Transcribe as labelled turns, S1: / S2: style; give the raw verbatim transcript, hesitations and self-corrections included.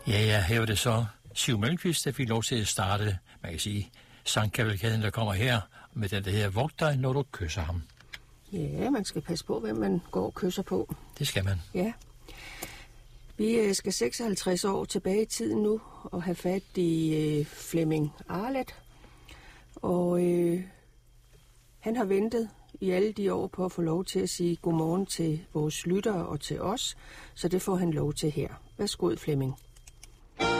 S1: Ja, ja, her var det så Siv Mølnqvist, der fik lov til at starte, man kan sige, sangkavalkaden, der kommer her, med den der her, vogt dig, når du kysser ham.
S2: Ja, man skal passe på, hvem man går og kysser på.
S1: Det skal man.
S2: Ja. Vi skal seksoghalvtreds år tilbage i tiden nu, og have fat i øh, Flemming Arlet. Og øh, han har ventet i alle de år på at få lov til at sige godmorgen til vores lyttere og til os, så det får han lov til her. Værsgo, Flemming.